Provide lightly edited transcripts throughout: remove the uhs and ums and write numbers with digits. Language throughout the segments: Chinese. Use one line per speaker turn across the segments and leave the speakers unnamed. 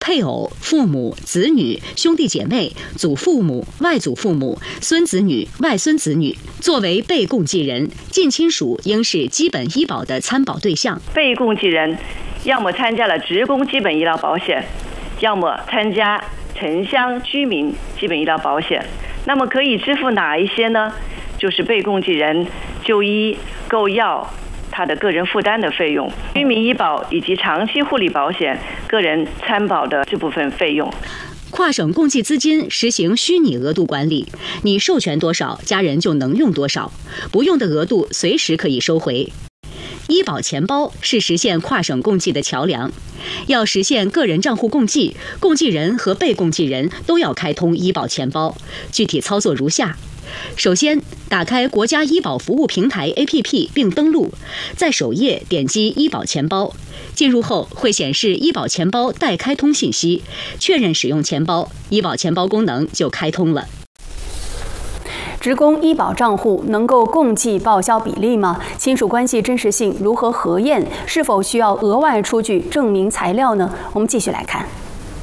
配偶、父母、子女、兄弟姐妹、祖父母、外祖父母、孙子女、外孙子女作为被共济人，近亲属应是基本医保的参保对象。
被共济人要么参加了职工基本医疗保险，要么参加城乡居民基本医疗保险。那么可以支付哪一些呢？就是被共济人就医、购药他的个人负担的费用，居民医保以及长期护理保险个人参保的这部分费用。
跨省共济资金实行虚拟额度管理，你授权多少，家人就能用多少，不用的额度随时可以收回。医保钱包是实现跨省共济的桥梁，要实现个人账户共济，共济人和被共济人都要开通医保钱包。具体操作如下：首先，打开国家医保服务平台 APP 并登录，在首页点击医保钱包，进入后会显示医保钱包待开通信息，确认使用钱包，医保钱包功能就开通了。
职工医保账户能够共计报销比例吗？亲属关系真实性如何核验？是否需要额外出具证明材料呢？我们继续来看。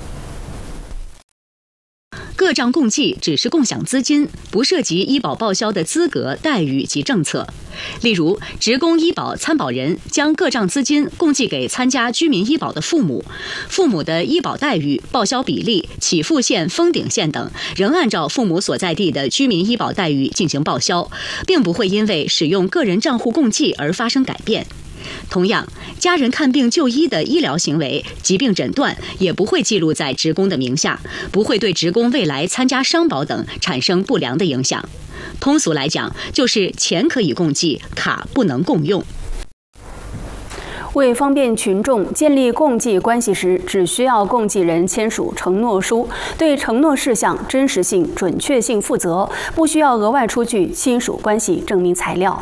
个账共济只是共享资金，不涉及医保报销的资格、待遇及政策。例如，职工医保参保人将个账资金共计给参加居民医保的父母，父母的医保待遇、报销比例、起付线、封顶线等，仍按照父母所在地的居民医保待遇进行报销，并不会因为使用个人账户共济而发生改变。同样，家人看病就医的医疗行为、疾病诊断也不会记录在职工的名下，不会对职工未来参加商保等产生不良的影响。通俗来讲，就是钱可以共济，卡不能共用。
为方便群众建立共济关系时，只需要共济人签署承诺书，对承诺事项真实性、准确性负责，不需要额外出具亲属关系证明材料。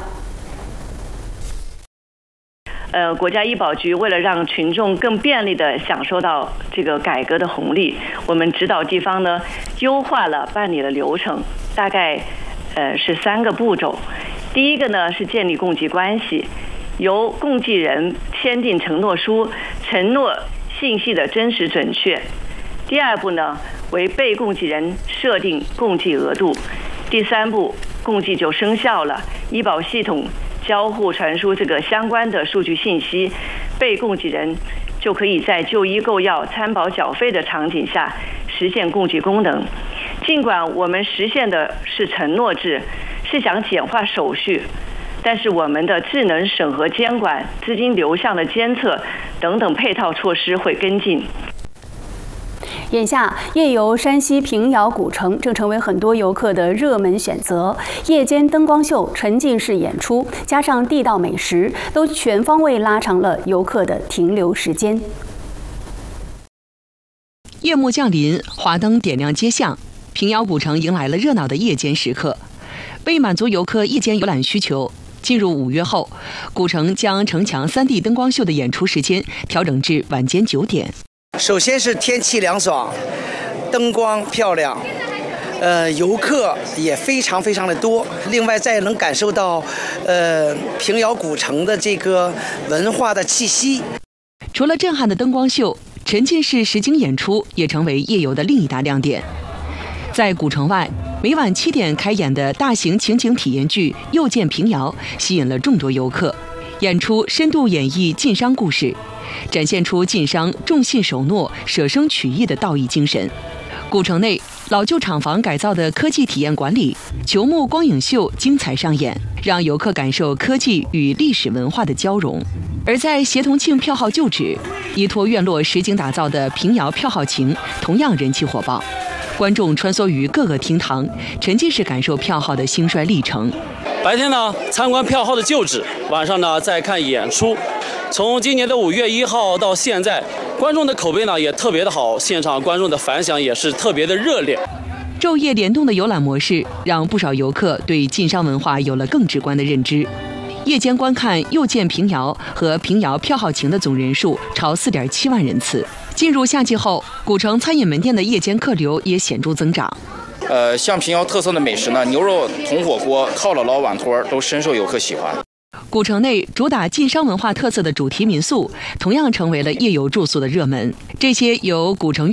国家医保局为了让群众更便利地享受到这个改革的红利，我们指导地方呢优化了办理的流程，大概是3个步骤。第一个呢是建立共济关系，由共济人签订承诺书，承诺信息的真实准确。第2步呢为被共济人设定共济额度。第3步共济就生效了，医保系统交互传输这个相关的数据信息，被共济人就可以在就医购药、参保缴费的场景下实现共济功能。尽管我们实现的是承诺制，是想简化手续，但是我们的智能审核监管、资金流向的监测等等配套措施会跟进。
眼下，夜游山西平遥古城正成为很多游客的热门选择。夜间灯光秀、沉浸式演出，加上地道美食，都全方位拉长了游客的停留时间。
夜幕降临，华灯点亮街巷，平遥古城迎来了热闹的夜间时刻。为满足游客夜间游览需求，进入5月后，古城将城墙3D 灯光秀的演出时间调整至晚间9点。
首先是天气凉爽，灯光漂亮，游客也非常的多。另外再能感受到平遥古城的这个文化的气息。
除了震撼的灯光秀，沉浸式实景演出也成为夜游的另一大亮点。在古城外，每晚7点开演的大型情景体验剧《又见平遥》吸引了众多游客。演出深度演绎晋商故事，展现出晋商重信守诺、舍生取义的道义精神。古城内老旧厂房改造的科技体验馆里，球幕光影秀精彩上演，让游客感受科技与历史文化的交融。而在协同庆票号旧址，依托院落实景打造的平遥票号亭同样人气火爆。观众穿梭于各个厅堂，沉浸式感受票号的兴衰历程。
白天呢参观票号的旧址，晚上呢再看演出。从今年的5月1号到现在，观众的口碑呢也特别的好，现场观众的反响也是特别的热烈。
昼夜联动的游览模式，让不少游客对晋商文化有了更直观的认知。夜间观看《又见平遥》和平遥票号亭的总人数超4.7万人次。进入夏季后，古城餐饮门店的夜间客流也显著增长。
像平遥特色的美食呢，牛肉铜火锅、靠姥姥碗托都深受游客喜欢。
古城内主打晋商文化特色的主题民宿，同样成为了夜游住宿的热门。这些由古城